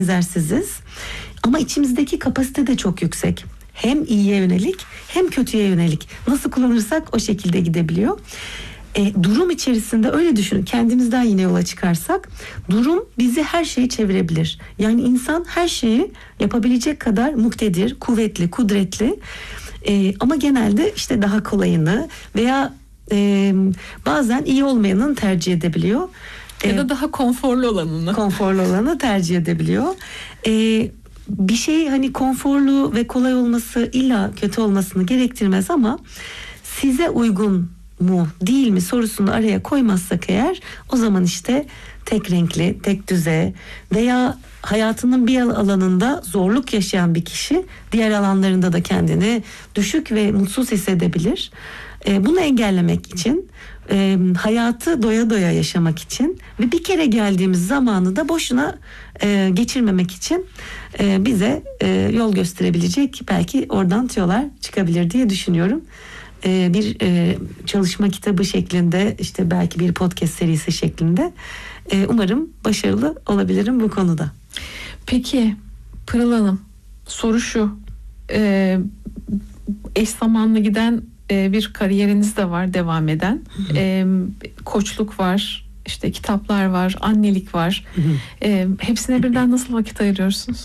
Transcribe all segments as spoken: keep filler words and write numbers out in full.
benzersiziz. Ama içimizdeki kapasite de çok yüksek. Hem iyiye yönelik hem kötüye yönelik. Nasıl kullanırsak o şekilde gidebiliyor. E, durum içerisinde öyle düşünün. Kendimizden yine yola çıkarsak, durum bizi her şeyi çevirebilir. Yani insan her şeyi yapabilecek kadar muktedir, kuvvetli, kudretli. E, ama genelde işte daha kolayını veya e, bazen iyi olmayanını tercih edebiliyor. Ya da daha konforlu olanını. Konforlu olanı tercih edebiliyor. Ee, bir şey hani konforlu ve kolay olması illa kötü olmasını gerektirmez ama size uygun mu değil mi sorusunu araya koymazsak eğer, o zaman işte tek renkli, tek düze veya hayatının bir alanında zorluk yaşayan bir kişi diğer alanlarında da kendini düşük ve mutsuz hissedebilir. Ee, bunu engellemek için, e, hayatı doya doya yaşamak için ve bir kere geldiğimiz zamanı da boşuna e, geçirmemek için e, bize e, yol gösterebilecek belki oradan tüyolar çıkabilir diye düşünüyorum. E, bir e, çalışma kitabı şeklinde, işte belki bir podcast serisi şeklinde e, umarım başarılı olabilirim bu konuda. Peki Pırıl Hanım, soru şu, e, eş zamanlı giden bir kariyeriniz de var, devam eden. Hı hı. E, koçluk var, işte kitaplar var, annelik var. Hı hı. E, hepsine birden nasıl vakit ayırıyorsunuz?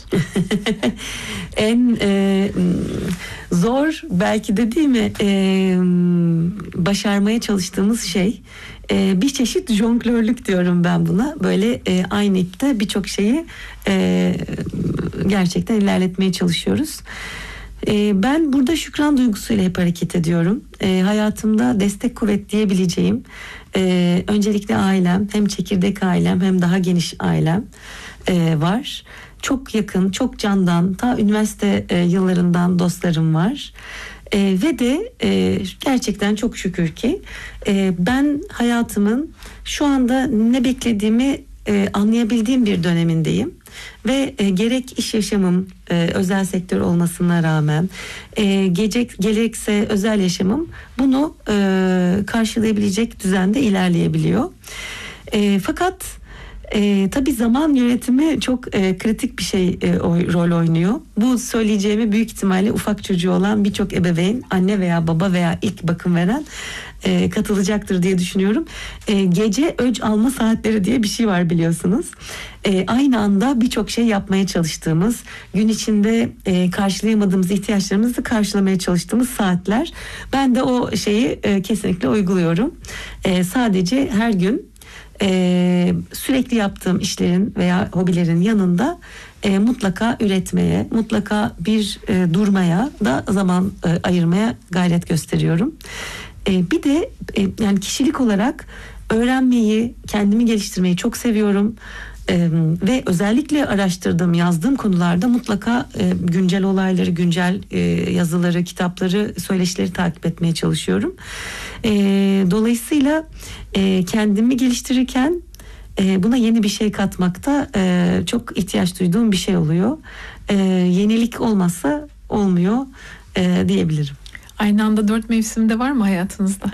En e, zor belki de değil mi? E, başarmaya çalıştığımız şey e, bir çeşit jonglörlük diyorum ben buna. Böyle e, aynı ipte birçok şeyi e, gerçekten ilerletmeye çalışıyoruz. Ben burada şükran duygusuyla hep hareket ediyorum. E, hayatımda destek kuvvet diyebileceğim e, öncelikle ailem, hem çekirdek ailem hem daha geniş ailem e, var. Çok yakın, çok candan, ta üniversite e, yıllarından dostlarım var. E, ve de e, gerçekten çok şükür ki e, ben hayatımın şu anda ne beklediğimi e, anlayabildiğim bir dönemindeyim. Ve e, gerek iş yaşamım e, özel sektör olmasına rağmen e, gece, gerekse özel yaşamım bunu e, karşılayabilecek düzende ilerleyebiliyor. E, fakat e, tabii zaman yönetimi çok e, kritik bir şey e, o, rol oynuyor. Bu söyleyeceğimi büyük ihtimalle ufak çocuğu olan birçok ebeveyn, anne veya baba veya ilk bakım veren e, katılacaktır diye düşünüyorum. E, gece öc alma saatleri diye bir şey var, biliyorsunuz. E, aynı anda birçok şey yapmaya çalıştığımız, gün içinde e, karşılayamadığımız ihtiyaçlarımızı karşılamaya çalıştığımız saatler. Ben de o şeyi e, kesinlikle uyguluyorum. E, sadece her gün e, sürekli yaptığım işlerin veya hobilerin yanında e, mutlaka üretmeye, mutlaka bir e, durmaya da zaman e, ayırmaya gayret gösteriyorum. E, bir de e, yani kişilik olarak öğrenmeyi, kendimi geliştirmeyi çok seviyorum. Ee, ve özellikle araştırdığım, yazdığım konularda mutlaka e, güncel olayları, güncel e, yazıları, kitapları, söyleşileri takip etmeye çalışıyorum. E, dolayısıyla e, kendimi geliştirirken e, buna yeni bir şey katmakta e, çok ihtiyaç duyduğum bir şey oluyor. E, yenilik olmazsa olmuyor e, diyebilirim. Aynı anda dört mevsimde var mı hayatınızda?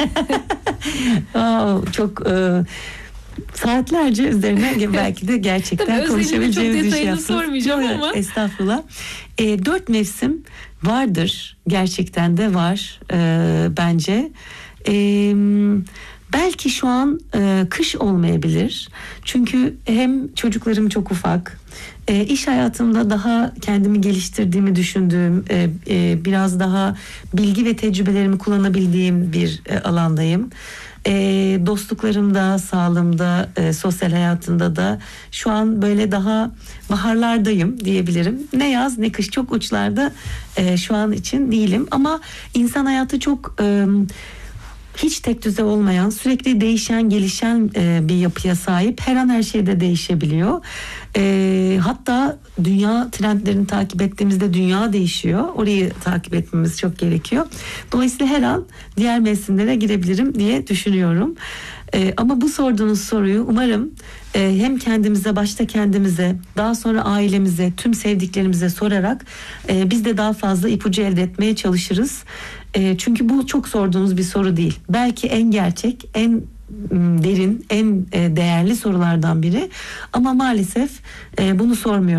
Aa, çok... E, saatlerce üzerine belki de gerçekten konuşabileceğimiz bir şey yaptınız. Sormayacağım ama. Estağfurullah. E, dört mevsim vardır. Gerçekten de var e, bence. E, belki şu an e, kış olmayabilir. Çünkü hem çocuklarım çok ufak. E, iş hayatımda daha kendimi geliştirdiğimi düşündüğüm, e, e, biraz daha bilgi ve tecrübelerimi kullanabildiğim bir e, alandayım. E, dostluklarımda, sağlığımda, e, sosyal hayatımda da şu an böyle daha baharlardayım diyebilirim. Ne yaz ne kış, çok uçlarda e, şu an için değilim. Ama insan hayatı çok e, hiç tek düze olmayan, sürekli değişen, gelişen e, bir yapıya sahip. Her an her şey de değişebiliyor. E, hatta dünya trendlerini takip ettiğimizde dünya değişiyor. Orayı takip etmemiz çok gerekiyor. Dolayısıyla her an diğer mevsimlere girebilirim diye düşünüyorum. E, ama bu sorduğunuz soruyu umarım e, hem kendimize, başta kendimize, daha sonra ailemize, tüm sevdiklerimize sorarak e, biz de daha fazla ipucu elde etmeye çalışırız. E, çünkü bu çok sorduğunuz bir soru değil. Belki en gerçek, en derin, en değerli sorulardan biri. Ama maalesef e, bunu sormuyor.